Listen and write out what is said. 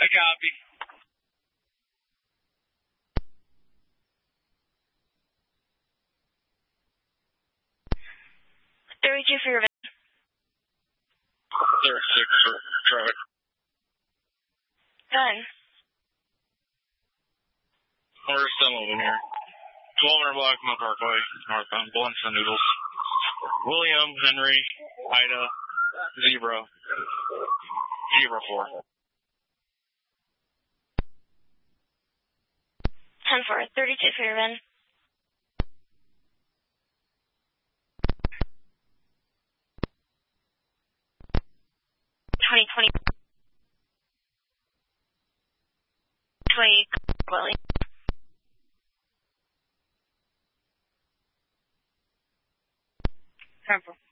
I copy. $32 for your van. 36 for traffic. Done. Where's some of them here? 1200 block, Mount Parkway, northbound, Blunts and Noodles. William, Henry, Ida, Zebra 4. 10-4, 32 for your van. 2020. Willie. 10-4.